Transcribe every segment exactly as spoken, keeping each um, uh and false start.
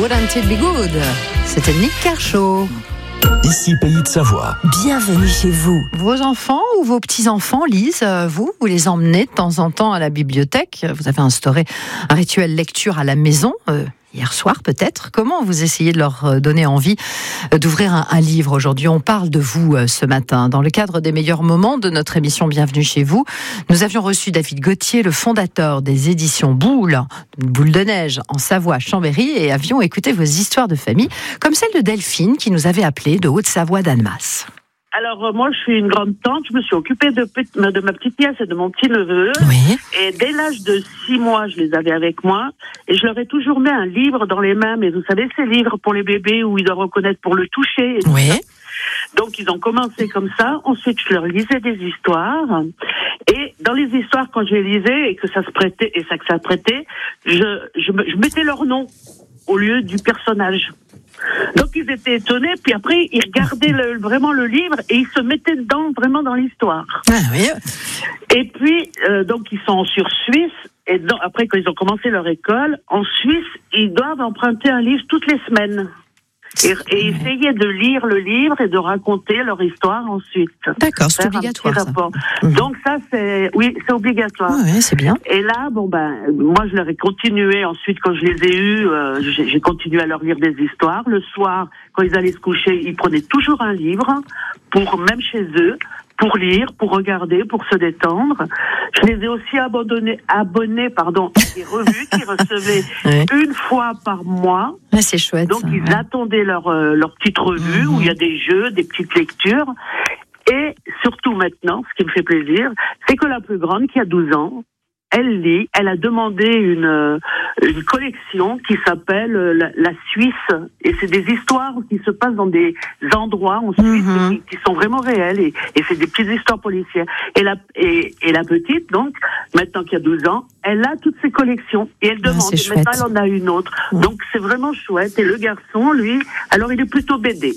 Wouldn't It Be Good? C'était Nick Kershaw. Ici Pays de Savoie. Bienvenue chez vous. Vos enfants ou vos petits-enfants lisent, vous Vous les emmenez de temps en temps à la bibliothèque? Vous avez instauré un rituel lecture à la maison euh, hier soir peut-être. Comment vous essayez de leur donner envie d'ouvrir un, un livre aujourd'hui? On parle de vous euh, ce matin. Dans le cadre des meilleurs moments de notre émission Bienvenue chez vous, nous avions reçu David Gauthier, le fondateur des éditions Boule, Boule de neige en Savoie, Chambéry, et avions écouté vos histoires de famille, comme celle de Delphine qui nous avait appelé de Haute-Savoie d'Annemasse. Alors, euh, moi, je suis une grande tante. Je me suis occupée de, de ma petite nièce et de mon petit neveu. Oui. Et dès l'âge de six mois, je les avais avec moi. Et je leur ai toujours mis un livre dans les mains. Mais vous savez, ces livres pour les bébés où ils doivent reconnaître pour le toucher. Et Oui. tout ça. Donc, ils ont commencé comme ça. Ensuite, je leur lisais des histoires. Et dans les histoires, quand je les lisais et que ça se prêtait, et ça que ça prêtait, je, je, je mettais leur nom au lieu du personnage. Donc ils étaient étonnés, puis après ils regardaient le, vraiment le livre et ils se mettaient dedans, vraiment dans l'histoire. Ah, oui. Et puis euh, donc ils sont sur Suisse, et donc, après quand ils ont commencé leur école, en Suisse, ils doivent emprunter un livre toutes les semaines. Et, et essayer de lire le livre et de raconter leur histoire ensuite. D'accord, c'est Faire obligatoire. Ça. Mmh. Donc ça c'est, oui, c'est obligatoire. Oui, c'est bien. Et là, bon ben, moi je leur ai continué. Ensuite, quand je les ai eus, euh, j'ai, j'ai continué à leur lire des histoires. Le soir, quand ils allaient se coucher, ils prenaient toujours un livre pour, même chez eux, pour lire, pour regarder, pour se détendre. Je les ai aussi abandonnés, abonnés, pardon, à des revues qu'ils recevaient oui. une fois par mois. Ah, c'est chouette. Donc ça, ils ouais. attendaient leur euh, leur petite revue mmh. où il y a des jeux, des petites lectures. Et surtout maintenant, ce qui me fait plaisir, c'est que la plus grande, qui a douze ans, elle lit, elle a demandé une, une collection qui s'appelle la, la Suisse. Et c'est des histoires qui se passent dans des endroits en Suisse mm-hmm. qui, qui sont vraiment réels. Et, et c'est des petites histoires policières. Et la, et, et la petite, donc, maintenant qui a douze ans, elle a toutes ces collections. Et elle demande, ah, et maintenant elle en a une autre. Mm. Donc c'est vraiment chouette. Et le garçon, lui, alors il est plutôt B D.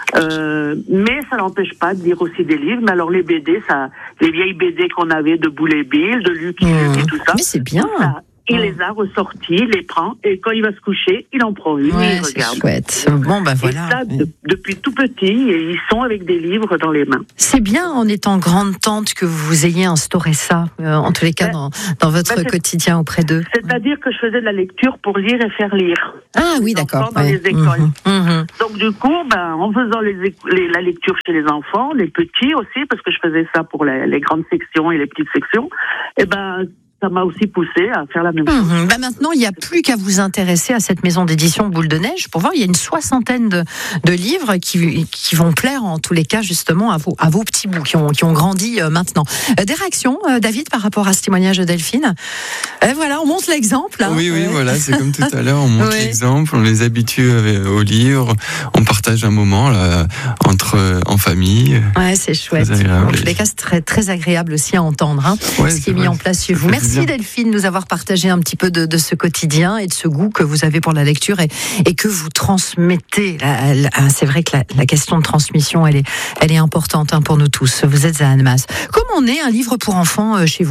Euh, mais ça l'empêche pas de lire aussi des livres. Mais alors les B D, ça, les vieilles B D qu'on avait de Boule et Bill, de Lucky Luke mmh. et tout ça. Mais c'est bien. Ça, il mmh. les a ressortis, il les prend, et quand il va se coucher, il en prend une ouais, et il regarde. C'est chouette. Bon, ben voilà. Et ça, de, depuis tout petit, et ils sont avec des livres dans les mains. C'est bien en étant grande tante que vous ayez instauré ça, euh, en tous les cas, ben, dans, dans votre ben quotidien auprès d'eux. C'est-à-dire que je faisais de la lecture pour lire et faire lire. Ah oui, d'accord. Dans ouais. les écoles. Mmh, mmh. Donc du coup, ben, en faisant les, les, la lecture chez les enfants, les petits aussi, parce que je faisais ça pour les, les grandes sections et les petites sections, et ben ça m'a aussi poussé à faire la même chose. Mmh. Bah maintenant, il n'y a plus qu'à vous intéresser à cette maison d'édition Boule de neige pour voir. Il y a une soixantaine de, de livres qui, qui vont plaire en tous les cas justement à vos, à vos petits bouts qui ont, qui ont grandi euh, maintenant. Euh, des réactions, euh, David, par rapport à ce témoignage de Delphine? euh, Voilà, on montre l'exemple. Hein. Oui, oui, ouais. voilà, c'est comme tout à l'heure. On montre ouais. l'exemple, on les habitue au livre, on partage un moment là, entre, en famille. Ouais, c'est chouette. En tous les cas, c'est très, très agréable aussi à entendre hein, ouais, ce qui est mis vrai. en place chez vous. Merci. Merci Delphine de nous avoir partagé un petit peu de, de ce quotidien et de ce goût que vous avez pour la lecture et, et que vous transmettez. La, la, c'est vrai que la, la question de transmission, elle est, elle est importante hein, pour nous tous. Vous êtes à Annemasse. Comment on est un livre pour enfants euh, chez vous ?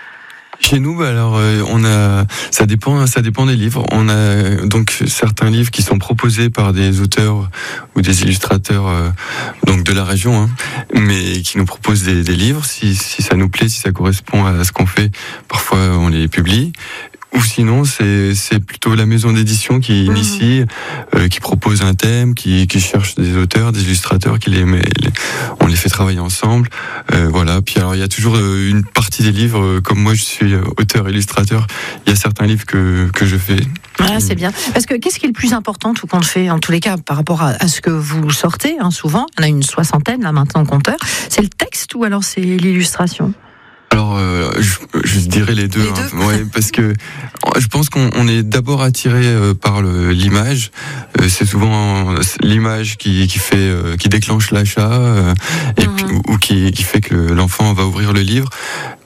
Chez nous, bah alors euh, on a, ça dépend, ça dépend des livres. On a donc certains livres qui sont proposés par des auteurs ou des illustrateurs euh, donc de la région, hein, mais qui nous proposent des, des livres. Si, si ça nous plaît, si ça correspond à ce qu'on fait, parfois on les publie. Ou sinon, c'est, c'est plutôt la maison d'édition qui initie, euh, qui propose un thème, qui, qui cherche des auteurs, des illustrateurs, qui les met, les, on les fait travailler ensemble. Euh, voilà. Puis alors, il y a toujours une partie des livres, euh, comme moi, je suis auteur, illustrateur. Il y a certains livres que que je fais. Ah, c'est bien. Parce que qu'est-ce qui est le plus important, tout compte fait, en tous les cas, par rapport à, à ce que vous sortez, hein, souvent, on a une soixantaine là maintenant compteur. C'est le texte ou alors c'est l'illustration? Alors, euh, je, je dirais les deux, les hein, deux. ouais, parce que je pense qu'on on est d'abord attiré euh, par le, l'image. Euh, c'est souvent l'image qui, qui fait, euh, qui déclenche l'achat, euh, et mmh. puis, ou, ou qui, qui fait que le, l'enfant va ouvrir le livre.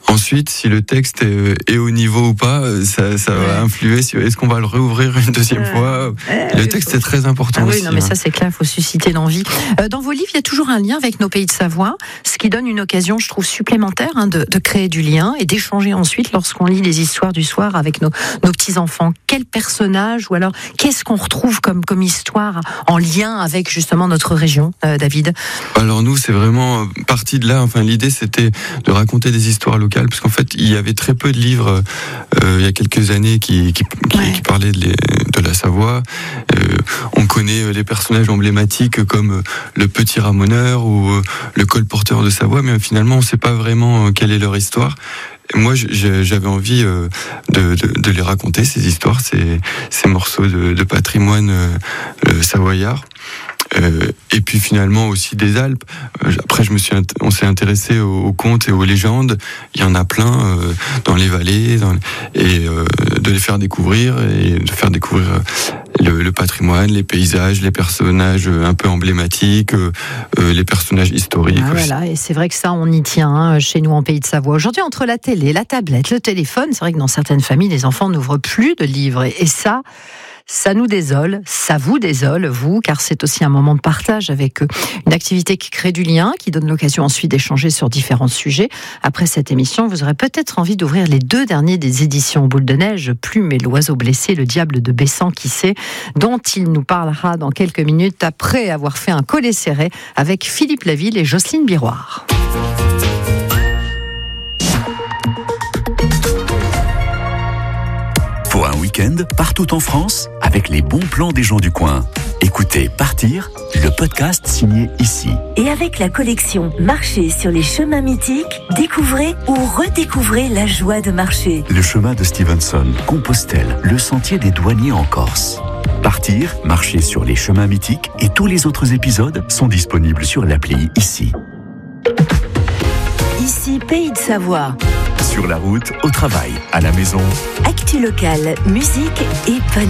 Ensuite, si le texte est, est au niveau ou pas, ça, ça va ouais. influer sur est-ce qu'on va le réouvrir une deuxième euh, fois. Euh, le texte est très important ah aussi. Oui, non, mais hein. ça c'est clair, il faut susciter l'envie. Euh, dans vos livres, il y a toujours un lien avec nos pays de Savoie, ce qui donne une occasion, je trouve, supplémentaire hein, de, de créer du lien et d'échanger ensuite lorsqu'on lit les histoires du soir avec nos, nos petits-enfants. Quel personnage ou alors qu'est-ce qu'on retrouve comme, comme histoire en lien avec justement notre région, euh, David? Alors nous, c'est vraiment parti de là. Enfin, l'idée, c'était de raconter des histoires locales, parce qu'en fait, il y avait très peu de livres euh, il y a quelques années qui, qui, qui, ouais. qui parlaient de, les, de la Savoie. Euh, on connaît les personnages emblématiques comme le petit ramoneur ou le colporteur de Savoie, mais finalement, on ne sait pas vraiment quelle est leur histoire. Et moi, j'avais envie de, de, de les raconter, ces histoires, ces, ces morceaux de, de patrimoine euh, savoyard. Euh, et puis finalement aussi des Alpes. Euh, après, je me suis, on s'est intéressé aux, aux contes et aux légendes. Il y en a plein euh, dans les vallées, dans, et euh, de les faire découvrir et de faire découvrir le, le patrimoine, les paysages, les personnages un peu emblématiques, euh, les personnages historiques. Ah, voilà, et c'est vrai que ça, on y tient hein, chez nous en Pays de Savoie. Aujourd'hui, entre la télé, la tablette, le téléphone, c'est vrai que dans certaines familles, les enfants n'ouvrent plus de livres. Et, et ça. Ça nous désole, ça vous désole, vous, car c'est aussi un moment de partage avec eux. Une activité qui crée du lien, qui donne l'occasion ensuite d'échanger sur différents sujets. Après cette émission, vous aurez peut-être envie d'ouvrir les deux derniers des éditions Boule de Neige, Plume et l'Oiseau blessé, le diable de Bessan, qui sait, dont il nous parlera dans quelques minutes après avoir fait un collet serré avec Philippe Laville et Jocelyne Biroir. Pour un week-end, partout en France, avec les bons plans des gens du coin. Écoutez Partir, le podcast signé Ici. Et avec la collection Marcher sur les chemins mythiques, découvrez ou redécouvrez la joie de marcher. Le chemin de Stevenson, Compostelle, le sentier des douaniers en Corse. Partir, marcher sur les chemins mythiques et tous les autres épisodes sont disponibles sur l'appli Ici. Ici, Pays de Savoie. Sur la route, au travail, à la maison. Actu locale, musique et